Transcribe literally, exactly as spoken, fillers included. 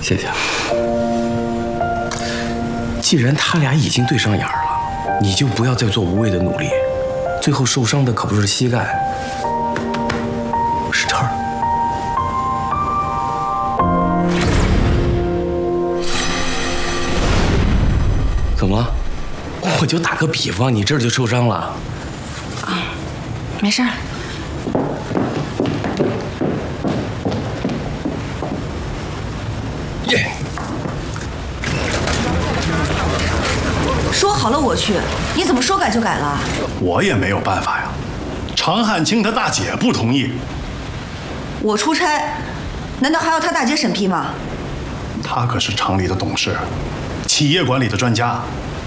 谢谢。既然他俩已经对上眼了，你就不要再做无谓的努力，最后受伤的可不是膝盖，是这儿。怎么了？我就打个比方，你这儿就受伤了？ 啊，没事儿。 耶！ 说好了我去，你怎么说改就改了？ 我也没有办法呀，常汉卿他大姐不同意。 我出差，难道还要他大姐审批吗？ 他可是厂里的董事，企业管理的专家。